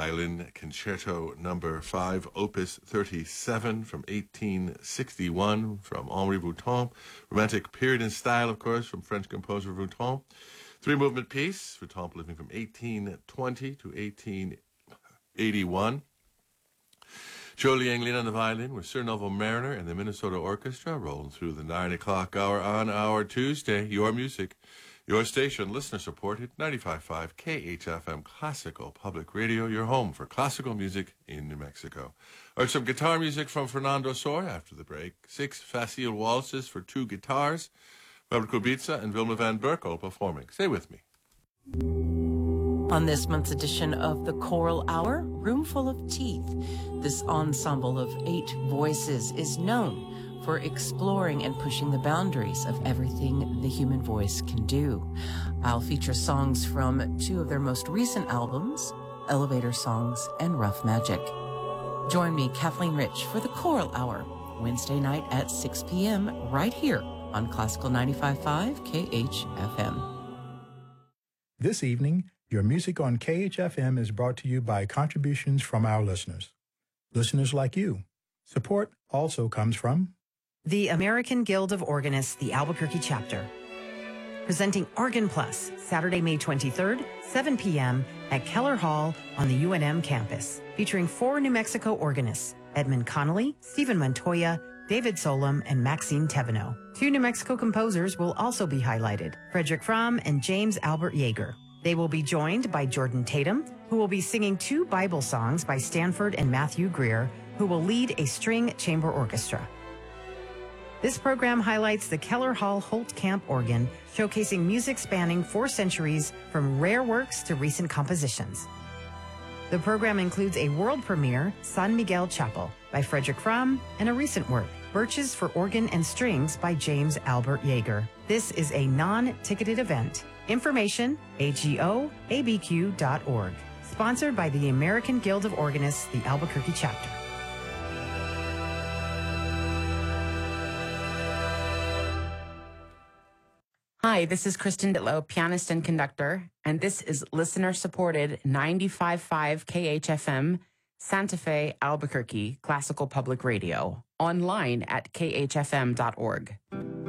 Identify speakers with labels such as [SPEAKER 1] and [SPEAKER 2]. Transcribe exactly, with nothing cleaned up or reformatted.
[SPEAKER 1] Violin Concerto Number five, Opus thirty-seven from eighteen sixty-one from Henri Wouton. Romantic period in style, of course, from French composer Wouton. Three-movement piece, Wouton living from eighteen twenty to eighteen eighty-one. Joe Liang-Lin on the violin with Sir Neville Mariner and the Minnesota Orchestra rolling through the nine o'clock hour on our Tuesday. Your music, your station, listener-supported, ninety-five point five K H F M Classical Public Radio, your home for classical music in New Mexico. Or some guitar music from Fernando Soy after the break. Six facile waltzes for two guitars. Robert Kubica and Vilma van Berkel performing. Stay with me.
[SPEAKER 2] On this month's edition of the Choral Hour, Roomful of Teeth, this ensemble of eight voices is known for exploring and pushing the boundaries of everything the human voice can do. I'll feature songs from two of their most recent albums, Elevator Songs and Rough Magic. Join me, Kathleen Rich, for the Choral Hour, Wednesday night at six p.m. right here on Classical ninety-five point five K H F M.
[SPEAKER 3] This evening, your music on K H F M is brought to you by contributions from our listeners. Listeners like you. Support also comes from
[SPEAKER 4] the American Guild of Organists, the Albuquerque chapter. Presenting Organ Plus, Saturday, May twenty-third, seven p.m. at Keller Hall on the U N M campus, featuring four New Mexico organists, Edmund Connolly, Stephen Montoya, David Solom, and Maxine Teveno. Two New Mexico composers will also be highlighted, Frederick Fromm and James Albert Yeager. They will be joined by Jordan Tatum, who will be singing two Bible songs by Stanford and Matthew Greer, who will lead a string chamber orchestra. This program highlights the Keller Hall Holt Camp organ, showcasing music spanning four centuries from rare works to recent compositions. The program includes a world premiere, San Miguel Chapel, by Frederick Fromm, and a recent work, Birches for Organ and Strings by James Albert Yeager. This is a non-ticketed event. Information, A G O A B Q dot org. Sponsored by the American Guild of Organists, the Albuquerque chapter.
[SPEAKER 5] Hi, this is Kristen Ditlow, pianist and conductor, and this is listener-supported ninety-five point five K H F M, Santa Fe, Albuquerque, Classical Public Radio, online at K H F M dot org.